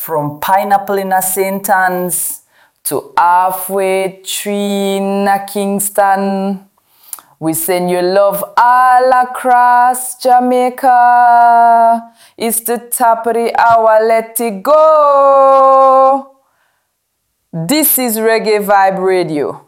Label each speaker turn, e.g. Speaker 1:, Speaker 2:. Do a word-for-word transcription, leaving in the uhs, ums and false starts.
Speaker 1: From Pineapple in a Saint Anne's to Halfway Tree in a Kingston. We send you love all across Jamaica. It's the top of the hour, let it go. This is Reggae Vibe Radio.